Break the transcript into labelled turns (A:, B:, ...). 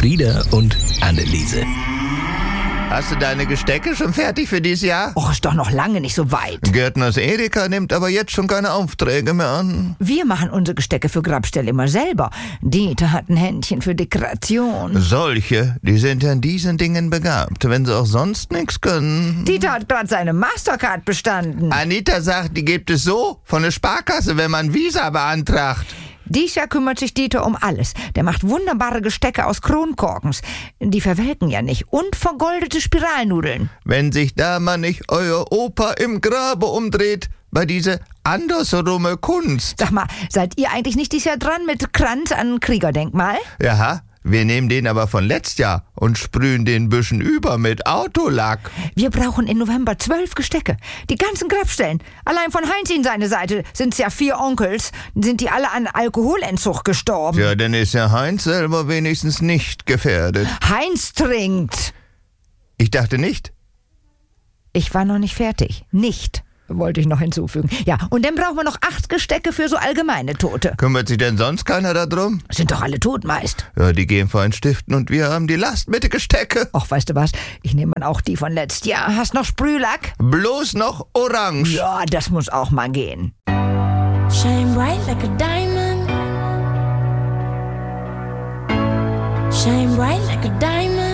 A: Frieda und Anneliese.
B: Hast du deine Gestecke schon fertig für dieses Jahr?
C: Och, ist doch noch lange nicht so weit.
B: Gärtners Erika nimmt aber jetzt schon keine Aufträge mehr an.
C: Wir machen unsere Gestecke für Grabstelle immer selber. Dieter hat ein Händchen für Dekoration.
B: Solche, die sind ja in diesen Dingen begabt, wenn sie auch sonst nichts können.
C: Dieter hat gerade seine Mastercard bestanden.
B: Anita sagt, die gibt es so von der Sparkasse, wenn man Visa beantragt.
C: Dies Jahr kümmert sich Dieter um alles. Der macht wunderbare Gestecke aus Kronkorkens. Die verwelken ja nicht. Und vergoldete Spiralnudeln.
B: Wenn sich da mal nicht euer Opa im Grabe umdreht, bei diese andersrumme Kunst.
C: Sag mal, seid ihr eigentlich nicht dieses Jahr dran mit Kranz an Kriegerdenkmal?
B: Ja, wir nehmen den aber von letztes Jahr und sprühen den bisschen über mit Autolack.
C: Wir brauchen im November 12 Gestecke. Die ganzen Grabstellen. Allein von Heinz in seine Seite sind's ja 4 Onkels. Sind die alle an Alkoholentzug gestorben.
B: Ja, dann ist ja Heinz selber wenigstens nicht gefährdet.
C: Heinz trinkt.
B: Ich dachte nicht.
C: Ich war noch nicht fertig. Nicht, wollte ich noch hinzufügen. Ja, und dann brauchen wir noch 8 Gestecke für so allgemeine Tote.
B: Kümmert sich denn sonst keiner darum?
C: Sind doch alle tot meist.
B: Ja, die gehen vor ein Stiften und wir haben die Last mit den Gestecke.
C: Och, weißt du was? Ich nehme auch die von letztes Jahr. Hast noch Sprühlack?
B: Bloß noch orange.
C: Ja, das muss auch mal gehen.
D: Shine bright like a diamond. Shine bright like a diamond.